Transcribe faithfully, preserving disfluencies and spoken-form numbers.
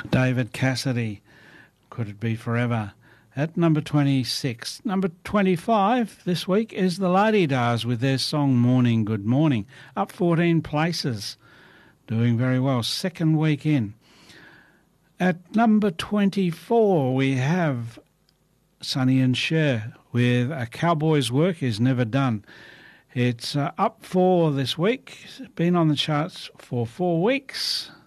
David Cassidy, Could It Be Forever, at number twenty-six. Number twenty-five this week is the La-Di-Dahs with their song Morning, Good Morning, up fourteen places, doing very well, second week in. At number twenty-four we have Sonny and Cher with A Cowboy's Work Is Never Done. It's uh, up four this week, been on the charts for four weeks.